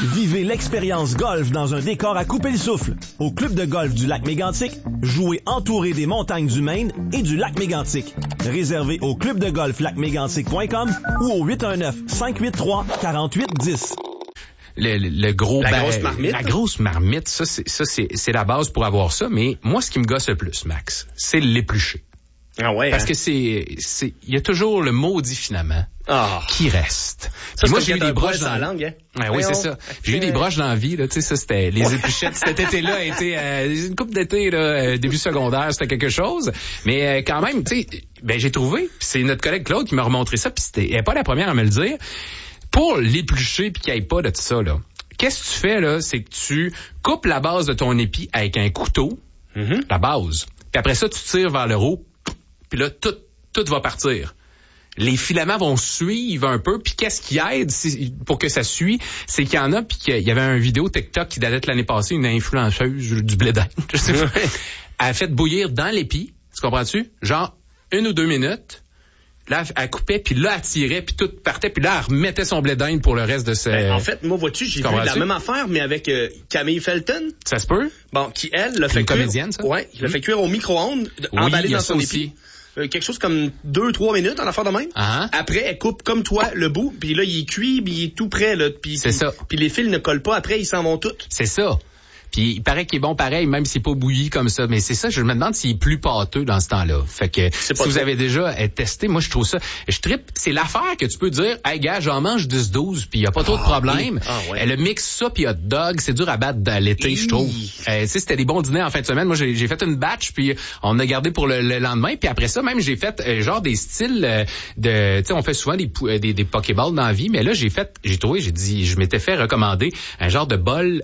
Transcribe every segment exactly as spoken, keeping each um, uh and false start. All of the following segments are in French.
Vivez l'expérience golf dans un décor à couper le souffle. Au club de golf du lac Mégantic, jouez entouré des montagnes du Maine et du lac Mégantic. Réservé au club de golf lac mégantic point com ou au huit un neuf, cinq huit trois, quatre huit un zéro. Le, le, le gros la ba- grosse marmite. La grosse marmite, ça, c'est, ça c'est, c'est la base pour avoir ça. Mais moi, ce qui me gosse le plus, Max, c'est l'épluché. Ah ouais. Parce hein? que c'est, c'est, il y a toujours le maudit filament Ah. qui reste. Ça, Puis moi, c'est j'ai eu quand des t'as broches un dans poil sur la langue, hein? Ouais, oui, c'est ça. J'ai eu des broches dans la vie, là. Tu sais, ça, c'était les épluchettes. Cet été-là a été euh, une couple d'été, là, euh, début secondaire, c'était quelque chose. Mais euh, quand même, tu sais, ben j'ai trouvé. Puis c'est notre collègue Claude qui m'a remontré ça. Puis c'était, elle est pas la première à me le dire. Pour l'éplucher puis qu'il n'y ait pas de tout ça, là. Qu'est-ce que tu fais, là? C'est que tu coupes la base de ton épi avec un couteau, Mm-hmm. la base. Puis après ça, tu tires vers le haut. Puis là, tout, tout va partir. Les filaments vont suivre un peu. Puis qu'est-ce qui aide si, pour que ça suit? C'est qu'il y en a, puis qu'il y avait une vidéo TikTok qui datait de l'année passée, une influenceuse du blé d'Inde, je sais pas. Elle a fait bouillir dans l'épi, tu comprends-tu? Genre, une ou deux minutes. Là, elle coupait, puis là, elle tirait, puis tout partait, puis là, elle remettait son blé d'Inde pour le reste de ce... Ben, en fait, moi, vois-tu, j'ai vu Comprends-tu? la même affaire, mais avec euh, Camille Felton. Ça se peut? Bon, qui, elle, l'a fait Une cuire... comédienne, ça? Ouais, il l'a fait cuire au micro-ondes, Oui, emballé il y a dans ça son aussi. épi. Euh, quelque chose comme deux, trois minutes, en affaire de même. Ah. Après, elle coupe comme toi le bout, puis là, il est cuit, puis il est tout prêt, là. Puis, C'est puis- ça. Puis les fils ne collent pas après, ils s'en vont tous. C'est ça. Puis il paraît qu'il est bon pareil, même s'il n'est pas bouilli comme ça. Mais c'est ça, je me demande s'il est plus pâteux dans ce temps-là. Fait que si pas vous ça. avez déjà euh, testé, moi je trouve ça... Je trippe, c'est l'affaire que tu peux dire, « Hey gars, j'en mange dix douze, puis il n'y a pas trop de problème. oui. Ah, ouais. Elle mixe ça, puis hot dog, c'est dur à battre dans l'été, je trouve. Euh, tu sais, c'était des bons dîners en fin de semaine. Moi, j'ai, j'ai fait une batch, puis on a gardé pour le, le lendemain. Puis après ça, même, j'ai fait euh, genre des styles euh, de... Tu sais, on fait souvent des, pou- euh, des, des pokéballs dans la vie, mais là, j'ai fait... J'ai trouvé, j'ai dit... Je m'étais fait recommander un genre de bol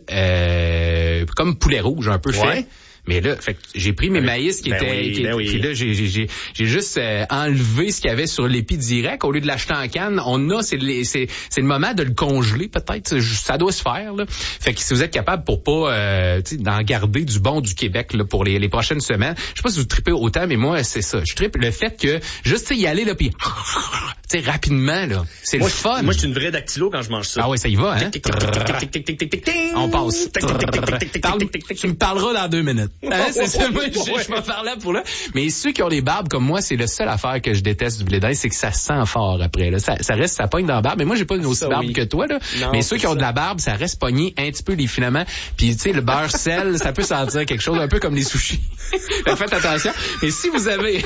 euh, comme poulet rouge, un peu Ouais. fait. Mais là, fait que j'ai pris mes Avec- maïs qui ben étaient... oui, qui, ben oui. Puis là, j'ai, j'ai, j'ai, j'ai juste euh, enlevé ce qu'il y avait sur l'épi direct. Au lieu de l'acheter en canne, on a... C'est, les- c'est, c'est le moment de le congeler, peut-être. Ça doit se faire, là. Fait que si vous êtes capable pour pas... Euh, tu sais, d'en garder du bon du Québec, là, pour les, les prochaines semaines. Je sais pas si vous tripez autant, mais moi, c'est ça. Je trippe le fait que... Juste, tu sais, y aller, là, puis... Tu sais, rapidement, là. C'est Moi, le fun. Moi, je suis une vraie dactylo quand je mange ça. Ah ouais, ça y va, hein? Tic, tic, tic, tic, tic, tic, tic, tic, tic, tic. On passe. Tic, tic, tic, tic, tic, tic, tic, Parle- tic, tic, tic, Tu me parleras dans deux minutes. Hein, c'est ça, moi, je, Ouais. je vais faire là pour là. Mais ceux qui ont des barbes comme moi, c'est la seule affaire que je déteste du blé d'Inde, c'est que ça sent fort après. Là. Ça, ça reste, ça pogne dans la barbe. Mais moi, j'ai pas une aussi Ça, barbe oui. que toi, là. Non, mais ceux c'est qui ont ça. de la barbe, ça reste pogné un petit peu les filaments. Puis, tu sais, le beurre sel, ça peut sentir quelque chose un peu comme les sushis. Fait que faites attention. Mais si vous avez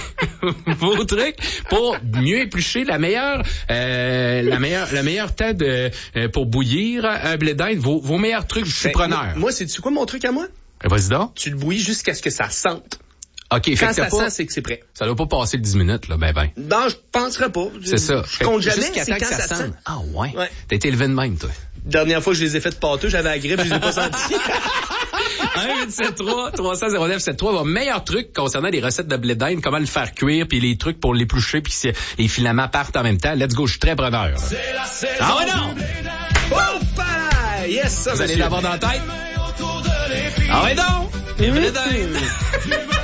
vos trucs pour mieux éplucher, la meilleure, euh, la meilleure, le meilleur temps de, euh, pour bouillir un blé d'Inde, vos, vos meilleurs trucs, je suis Ben, preneur. Moi, moi, c'est-tu quoi mon truc à moi? Eh, Vas-y donc. Tu le bouillis jusqu'à ce que ça sente. OK, fait Quand que t'as ça pas, sent, c'est que c'est prêt. ça doit pas passer le dix minutes, là, ben, ben. Non, je penserais pas. C'est ça. Je Fait compte que jamais, jusqu'à c'est temps quand que ça ça sente. sent. Ah, ouais. Ouais. T'as été élevé de même, toi. Dernière fois que je les ai fait pâteux, j'avais la grippe, je les ai pas sentis. un huit sept trois trois zéro zéro neuf sept trois, votre meilleur truc concernant les recettes de blé d'Inde, comment le faire cuire, puis les trucs pour l'éplucher, puis si les filaments partent en même temps. Let's go, je suis très preneur. Ah ouais, non! Opa! Yes, ça, Vous allez monsieur. l'avoir dans la tête? Ah ouais, non! Les blé d'Inde!